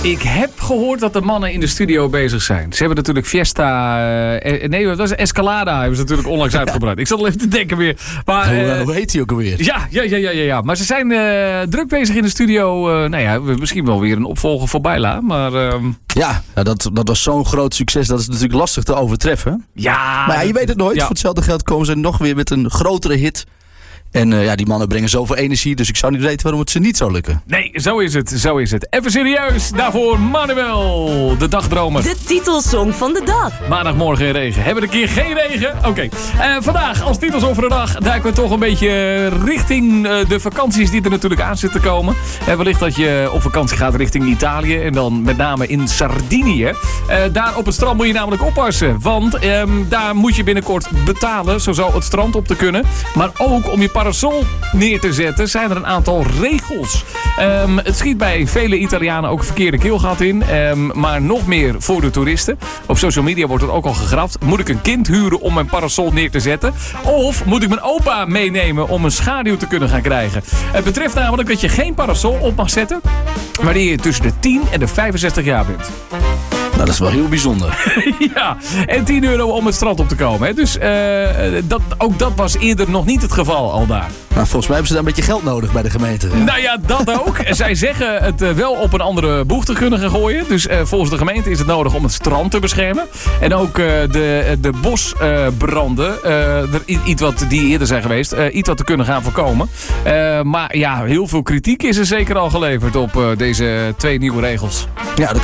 Ik heb gehoord dat de mannen in de studio bezig zijn. Ze hebben natuurlijk Fiesta... nee, dat was Escalada hebben ze natuurlijk onlangs uitgebracht. Ik zat al even te denken weer. Maar, hoe heet hij ook alweer? Ja. Maar ze zijn druk bezig in de studio. Misschien wel weer een opvolger voor Bijla. Maar, Ja, dat was zo'n groot succes. Dat is natuurlijk lastig te overtreffen. Ja. Maar je weet het nooit. Ja. Voor hetzelfde geld komen ze nog weer met een grotere hit. En die mannen brengen zoveel energie. Dus ik zou niet weten waarom het ze niet zou lukken. Nee, zo is het. Even serieus. Daarvoor Manuel, de dagdromer. De titelsong van de dag. Maandagmorgen in regen. Hebben we een keer geen regen? Oké. Vandaag als titelsong van de dag duiken we toch een beetje richting de vakanties die er natuurlijk aan zitten komen. Wellicht dat je op vakantie gaat richting Italië. En dan met name in Sardinië. Daar op het strand moet je namelijk oppassen. Want daar moet je binnenkort betalen. Zo zou het strand op te kunnen. Maar ook om je parasol neer te zetten zijn er een aantal regels. Het schiet bij vele Italianen ook verkeerde keelgat in. Maar nog meer voor de toeristen. Op social media wordt er ook al gegrapt. Moet ik een kind huren om mijn parasol neer te zetten? Of moet ik mijn opa meenemen om een schaduw te kunnen gaan krijgen? Het betreft namelijk dat je geen parasol op mag zetten wanneer je tussen de 10 en de 65 jaar bent. Nou, dat is wel heel bijzonder. Ja, en €10 om het strand op te komen. Hè. Dus ook dat was eerder nog niet het geval al daar. Nou, volgens mij hebben ze daar een beetje geld nodig bij de gemeente. Ja. Nou ja, dat ook. Zij zeggen het wel op een andere boeg te kunnen gaan gooien. Dus volgens de gemeente is het nodig om het strand te beschermen. En ook de bosbranden, iets wat die eerder zijn geweest, iets wat te kunnen gaan voorkomen. Maar ja, heel veel kritiek is er zeker al geleverd op deze 2 nieuwe regels. Ja,